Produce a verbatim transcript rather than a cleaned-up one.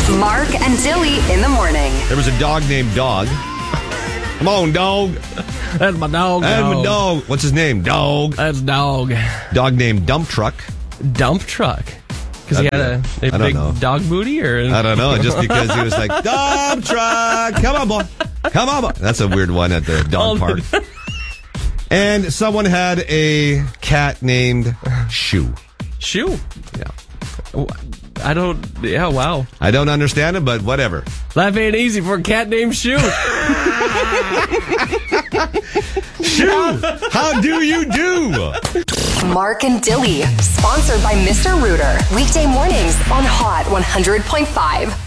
Mark and Dilly in the morning. There was a dog named Dog. Come on, dog. That's my dog. That's dog. my dog. What's his name? Dog. That's dog. Dog named Dump Truck. Dump truck. Because he had a, a I don't big know. dog booty, or I don't know. Just because he was like, Dump Truck. Come on, boy. Come on, boy. That's a weird one at the dog park. And someone had a cat named Shoe. Shoe. Yeah. I don't. Yeah. Wow. I don't understand it, but whatever. Life ain't easy for a cat named Shoe. Shoe. How do you do? Mark and Dilly, sponsored by Mister Rooter. Weekday mornings on Hot one hundred point five.